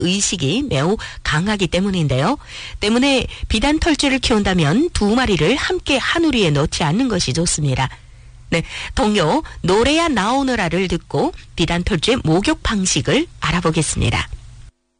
의식이 매우 강하기 때문인데요. 때문에 비단 털쥐를 키운다면 두 마리를 함께 한 우리에 넣지 않는 것이 좋습니다. 네, 동요 노래야 나오너라를 듣고 비단 털쥐의 목욕 방식을 알아보겠습니다.